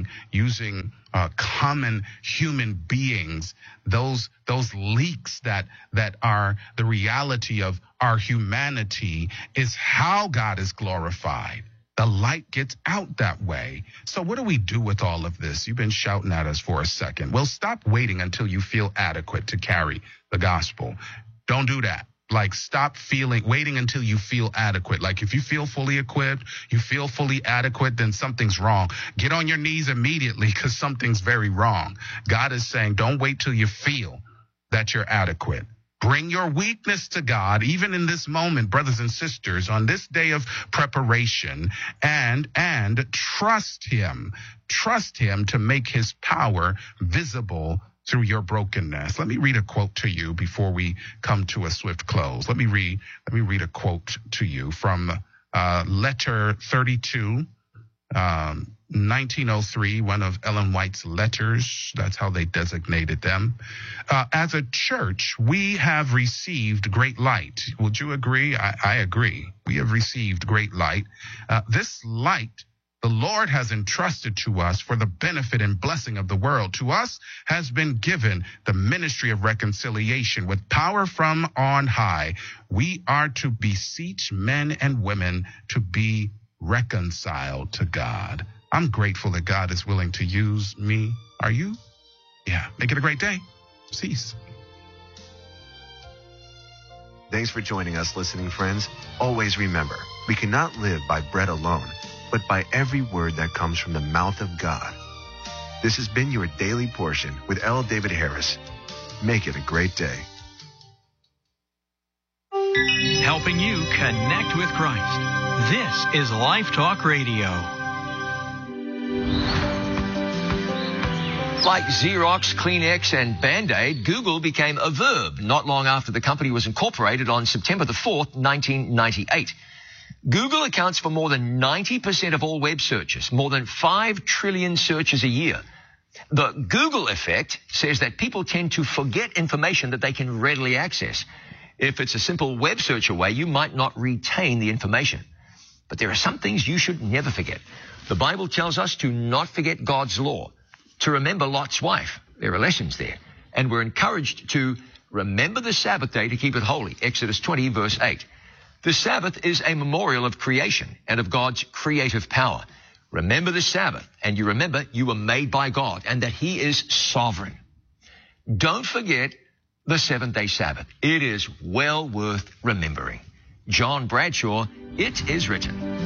using common human beings, those leaks that are the reality of our humanity, is how God is glorified. The light gets out that way. So what do we do with all of this? You've been shouting at us for a second. Well, stop waiting until you feel adequate to carry the gospel. Don't do that. Like, stop waiting until you feel adequate. Like, if you feel fully equipped, you feel fully adequate, then something's wrong. Get on your knees immediately, because something's very wrong. God is saying, don't wait till you feel that you're adequate. Bring your weakness to God, even in this moment, brothers and sisters, on this day of preparation, and trust him. Trust him to make his power visible through your brokenness. Let me read a quote to you before we come to a swift close. Let me read a quote to you from letter 32, 1903, one of Ellen White's letters. That's how they designated them. As a church, we have received great light. Would you agree? I agree. We have received great light. This light the Lord has entrusted to us for the benefit and blessing of the world. To us has been given the ministry of reconciliation with power from on high. We are to beseech men and women to be reconciled to God. I'm grateful that God is willing to use me. Are you? Yeah. Make it a great day. Cease. Thanks for joining us, listening friends. Always remember, we cannot live by bread alone, but by every word that comes from the mouth of God. This has been your Daily Portion with L. David Harris. Make it a great day. Helping you connect with Christ. This is Life Talk Radio. Like Xerox, Kleenex, and Band-Aid, Google became a verb not long after the company was incorporated on September the 4th, 1998. Google accounts for more than 90% of all web searches, more than 5 trillion searches a year. The Google effect says that people tend to forget information that they can readily access. If it's a simple web search away, you might not retain the information. But there are some things you should never forget. The Bible tells us to not forget God's law, to remember Lot's wife. There are lessons there. And we're encouraged to remember the Sabbath day to keep it holy. Exodus 20, verse 8. The Sabbath is a memorial of creation and of God's creative power. Remember the Sabbath, and you remember you were made by God and that he is sovereign. Don't forget the seventh-day Sabbath. It is well worth remembering. John Bradshaw, it is written.